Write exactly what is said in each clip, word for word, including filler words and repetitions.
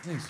Thanks.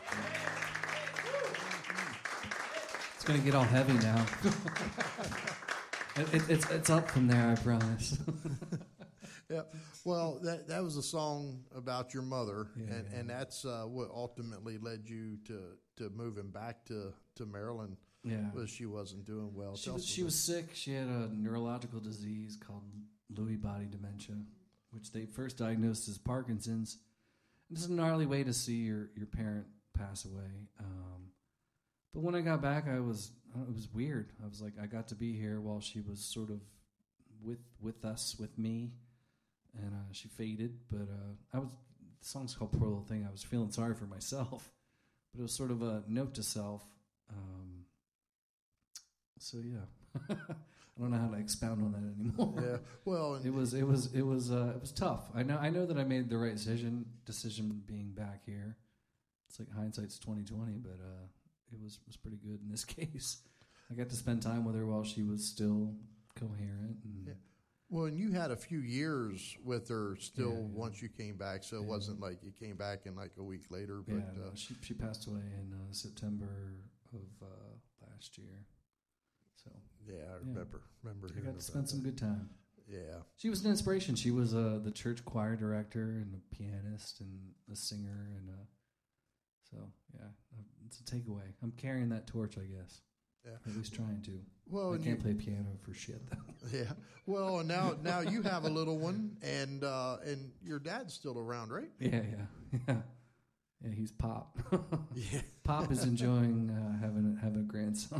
It's going to get all heavy now. it, it, it's it's up from there, I promise. Yeah. Well, that that was a song about your mother, Yeah, and, yeah. and that's uh, what ultimately led you to, to moving back to, to Maryland. Yeah. Was she wasn't doing well. She Tell was, us a she was little- sick. She had a neurological disease called Lewy body dementia, which they first diagnosed as Parkinson's. And this is a gnarly way to see your, your parent pass away. Um, but when I got back, I was uh, it was weird. I was like, I got to be here while she was sort of with with us, with me, and uh, she faded. But uh, I was the song's called "Poor Little Thing." I was feeling sorry for myself, but it was sort of a note to self. Um, So yeah, I don't know how to expound on that anymore. Yeah. Well, and It was it was it was uh, it was tough. I know I know that I made the right decision decision being back here. It's like hindsight's twenty twenty, but uh, it was was pretty good in this case. I got to spend time with her while she was still coherent. And Yeah. Well, and you had a few years with her still Yeah, yeah. once you came back, so it Yeah. wasn't like you came back in like a week later. But yeah, no, uh, she she passed away in uh, September of uh, last year. So yeah, I Yeah. remember remember I hearing got to about spend some that. good time. Yeah. She was an inspiration. She was uh, the church choir director and a pianist and a singer, and uh, so yeah, uh, it's a takeaway. I'm carrying that torch, I guess. Yeah. Or at least trying to. Well, I and can't you, play piano for shit though. yeah. Well, and now now you have a little one, and uh, and your dad's still around, right? yeah, yeah, yeah. Yeah, he's Pop. Yeah. Pop is enjoying uh, having having a grandson.